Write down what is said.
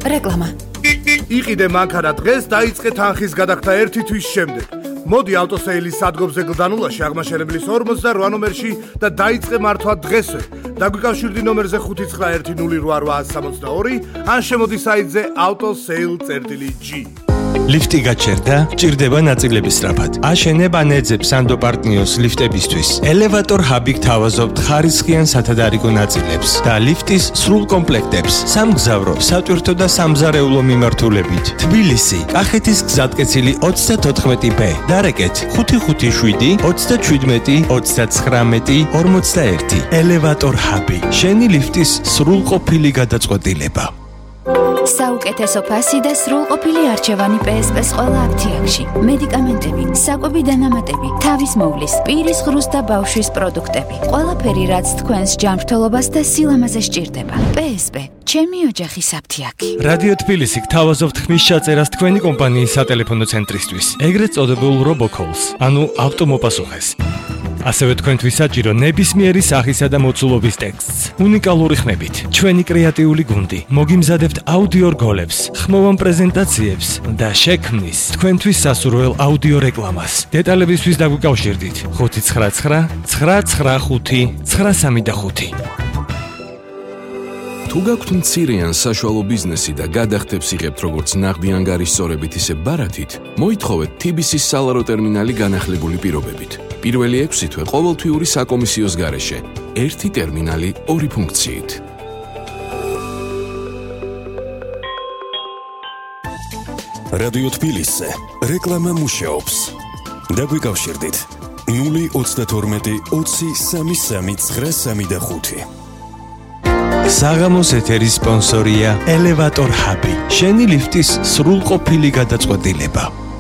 რეკლამა. იყიდე მანქანა დღეს, დაიწყე თანხის გადახდა 1 თვის შემდეგ. მოდი ავტოსეილის სადგომზე გლდანულაში აღმაშენებლის 48 ნომერში და დაიწყე მართვა დღესვე. დაგვიკავშირდი ნომერზე 5908862 ან შემოდი საიტზე autosale.g. ლიფტი გაჩერდა, ჭირდება ნაწილების სწრაფად. აშენებ ან ეძებ სანდო პარტნიოს ლიფტებისთვის. ელევატორ ჰაბი გთავაზობთ ხარისხიან სათადარიგო ნაწილებს და ლიფტის სრულ კომპლექტებს. სამგზავრო, სატვირთო და სამზარეულო მიმართულებით. თბილისი, კახეთის გზატკეცილი 34B. დარეკეთ 557 37 39 41. ელევატორ ჰაბი. შენი ლიფტის სრულყოფილი გადაწყვეტილება. საუკეთესო ფასი და სრულყოფილი არჩევანი PSP-ს ყველა აქციებში. მედიკამენტები, საკვები დანამატები, თავის მოვლის, პირის ღრუს და ბავშვის პროდუქტები. ყველაფერი, რაც თქვენს ჯანმრთელობას და სილამაზეს სჭირდება. PSP, ჩემი ოჯახის აფთიაქი. რადიო თბილისი გთავაზობთ ხმის ჩაწერას თქვენი კომპანიის სატელეფონო ცენტრისთვის. ეგრეთ წოდებულ RoboCalls, ანუ ავტომოპასუხეს. ასევე თქვენთვის საჭირო ნებისმიერი სახისა და მოცულობის ტექსტს. უნიკალური ხმებით, ჩვენი კრეატიული გუნდი მოგიმზადებთ აუდიო რგოლებს, ხმოვან პრეზენტაციებს და შექმნის თქვენთვის სასურველ აუდიო რეკლამას. დეტალებისთვის დაგვიკავშირდით 599 995 935. თუ გაქვთ მცირე ან საშუალო ბიზნესი და გადახდებს იღებთ როგორც ნაღდი ანგარიშსწორებით, ისე ბარათით, მოითხოვეთ TBC-ის სალარო ტერმინალი განახლებული პირობებით. პირველი 6 თვე ყოველთვიური საკომისიოს გარეშე. 1 ტერმინალი 2 ფუნქციით. რადიო თბილისზე რეკლამა მუშაობს. დაგვიკავშირდით 032 23 935. საღამოს ეთერის სპონსორია ელევატორ ჰაბი. შენი ლიფტის სრულყოფილი გადაწყვეტილება.